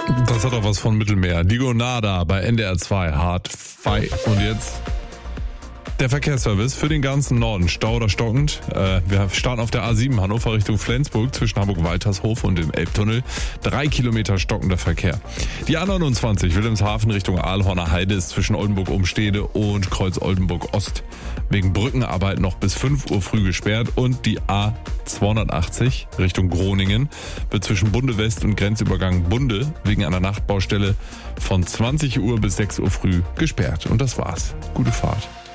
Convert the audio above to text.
Das hat doch was von Mittelmeer. Ligonada bei NDR 2, hart fei. Und jetzt der Verkehrsservice für den ganzen Norden. Stau oder stockend. Wir starten auf der A7 Hannover Richtung Flensburg zwischen Hamburg-Waltershof und dem Elbtunnel. 3 Kilometer stockender Verkehr. Die A29 Wilhelmshaven Richtung Aalhorner Heide ist zwischen Oldenburg-Umstede und Kreuz-Oldenburg-Ost wegen Brückenarbeit noch bis 5 Uhr früh gesperrt. Und die A280 Richtung Groningen wird zwischen Bunde West und Grenzübergang Bunde wegen einer Nachtbaustelle von 20 Uhr bis 6 Uhr früh gesperrt. Und das war's. Gute Fahrt.